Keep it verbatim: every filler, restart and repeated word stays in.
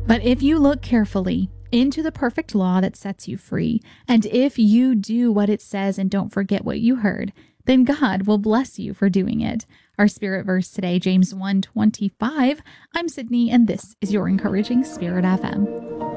But if you look carefully into the perfect law that sets you free, and if you do what it says and don't forget what you heard, then God will bless you for doing it. Our spirit verse today, James one twenty-five. I'm Sydney, and this is your Encouraging Spirit F M.